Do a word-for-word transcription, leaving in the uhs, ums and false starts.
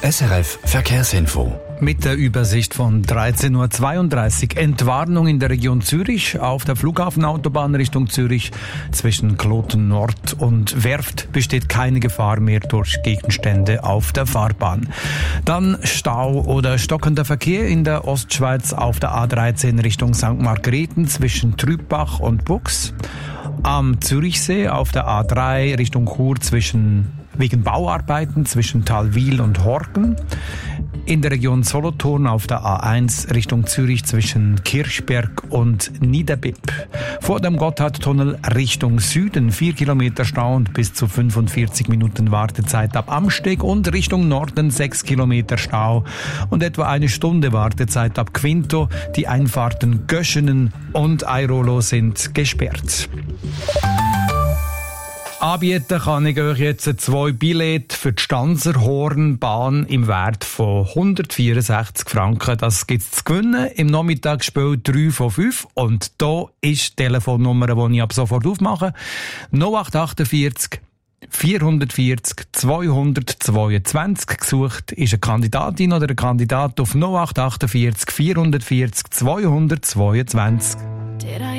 S R F Verkehrsinfo. Mit der Übersicht von dreizehn Uhr zweiunddreißig. Entwarnung in der Region Zürich auf der Flughafenautobahn Richtung Zürich. Zwischen Kloten Nord und Werft besteht keine Gefahr mehr durch Gegenstände auf der Fahrbahn. Dann Stau oder stockender Verkehr in der Ostschweiz auf der A dreizehn Richtung Sankt Margrethen zwischen Trübbach und Bux. Am Zürichsee auf der A drei Richtung Chur zwischen wegen Bauarbeiten zwischen Talwil und Horgen. In der Region Solothurn auf der A eins Richtung Zürich zwischen Kirchberg und Niederbipp. Vor dem Gotthardtunnel Richtung Süden vier Kilometer Stau und bis zu fünfundvierzig Minuten Wartezeit ab Amsteg und Richtung Norden sechs Kilometer Stau und etwa eine Stunde Wartezeit ab Quinto. Die Einfahrten Göschenen und Airolo sind gesperrt. Anbieten kann ich euch jetzt zwei Billette für die Stanserhornbahn im Wert von hundertvierundsechzig Franken. Das gibt's zu gewinnen im Nachmittagsspiel drei von fünf. Und da ist die Telefonnummer, die ich ab sofort aufmache. null acht achtundvierzig vierhundertvierzig zweihundertzweiundzwanzig. Gesucht ist eine Kandidatin oder ein Kandidat auf null acht achtundvierzig vierhundertvierzig zweihundertzweiundzwanzig.